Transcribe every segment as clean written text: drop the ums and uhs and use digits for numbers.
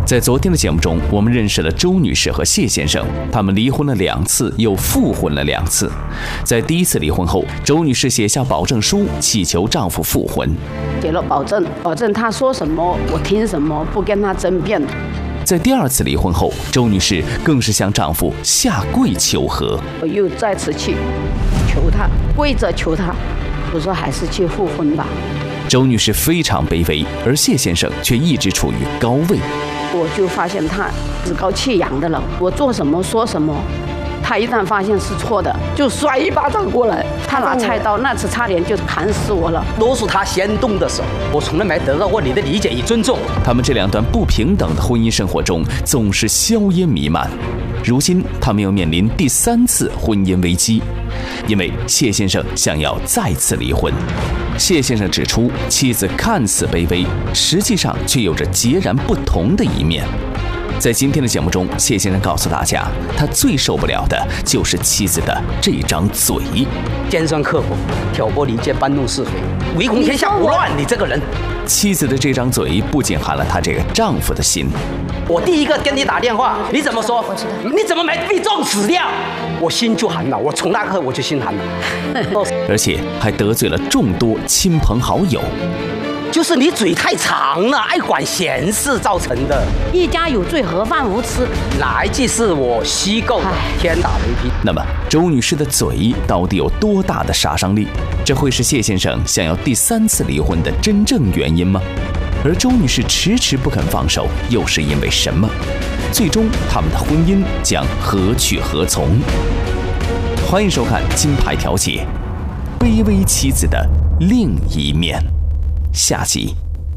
在昨天的节目中，我们认识了周女士和谢先生，他们离婚了2次，又复婚了2次。在第1次离婚后，周女士写下保证书，祈求丈夫复婚。 写了保证他说什么我听什么，不跟他争辩。 在第2次离婚后，周女士更是向丈夫下跪求和。 我又再次去求他，跪着求他，我说还是去复婚吧。 周女士非常卑微，而谢先生却一直处于高位。 我就发现他趾高气扬的了，我做什么说什么，他一旦发现是错的，就甩一巴掌过来。他拿菜刀，那次差点就砍死我了。 都是他先动的手，我从来没得到过你的理解与尊重。 他们这2段不平等的婚姻生活中，总是硝烟弥漫。如今，他们又面临第3次婚姻危机，因为谢先生想要再次离婚。谢先生指出，妻子看似卑微，实际上却有着截然不同的一面。在今天的节目中，谢先生告诉大家，他最受不了的就是妻子的这张嘴， 尖酸刻薄，挑拨离间，搬弄是非，唯恐天下不乱。你这个人， 妻子的这张嘴不仅寒了她这个丈夫的心。 我第一个跟你打电话，你怎么说？我知道。你怎么没被撞死掉？我心就寒了，我从那刻我就心寒了。 而且还得罪了众多亲朋好友。 就是你嘴太长了，爱管闲事造成的。 一家有罪，何患无辞？ 哪一句是我虚构的？天打雷劈。 那么，周女士的嘴到底有多大的杀伤力？这会是谢先生想要第3次离婚的真正原因吗？而周女士迟迟不肯放手，又是因为什么？最终，他们的婚姻将何去何从？欢迎收看《金牌调解》，卑微妻子的另一面。下集。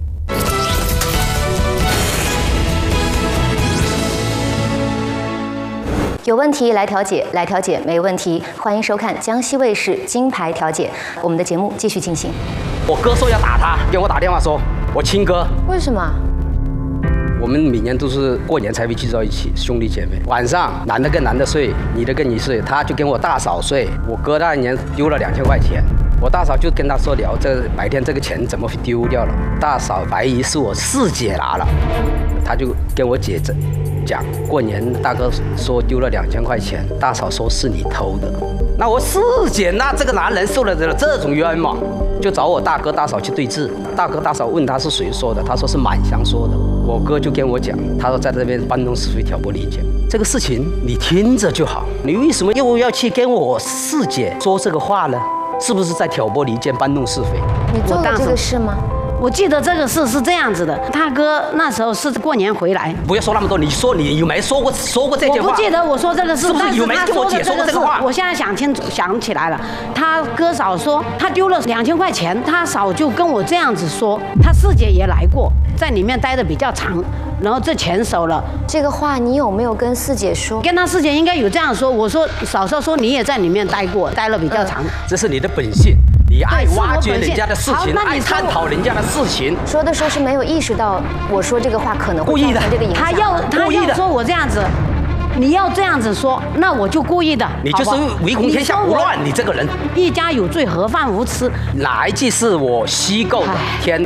有问题来调解，来调解没问题。欢迎收看江西卫视《金牌调解》，我们的节目继续进行。 我哥说要打他，给我打电话说，我亲哥。 为什么？ 我们每年都是过年才会聚到一起，兄弟姐妹。晚上男的跟男的睡，女的跟你睡，他就跟我大嫂睡。我哥那一年丢了2000块钱，我大嫂就跟他说聊这白天这个钱怎么会丢掉了。大嫂怀疑是我四姐拿了，他就跟我姐讲，过年大哥说丢了2000块钱，大嫂说是你偷的。那我四姐，那这个男人受了这种冤枉，就找我大哥大嫂去对质。大哥大嫂问他是谁说的，他说是满祥说的。我哥就跟我讲，他说在这边搬弄是非，挑拨离间，这个事情你听着就好，你为什么又要去跟我四姐说这个话呢？是不是在挑拨离间，搬弄是非？ 你做了这个事吗？ 我记得这个事是这样子的，他哥那时候是过年回来。 不要说那么多，你说你有没说过这句话？ 我不记得我说这个事， 是不是有没跟我姐说过这个话？ 我现在想起来了，他哥嫂说他丢了2000块钱，他嫂就跟我这样子说，他四姐也来过，在里面待的比较长，然后这钱收了。 这个话你有没有跟四姐说？ 跟他四姐应该有这样说，我说嫂嫂说你也在里面待过，待了比较长。 这是你的本性。你爱挖掘人家的事情，爱探讨人家的事情。 说的时候是没有意识到，我说这个话可能会造成这个影响。 他要说我这样子，你要这样子说，那我就故意的。 你就是唯恐天下不乱，你这个人。 一家有罪，何患无辞？ 哪一句是我虚构的？天。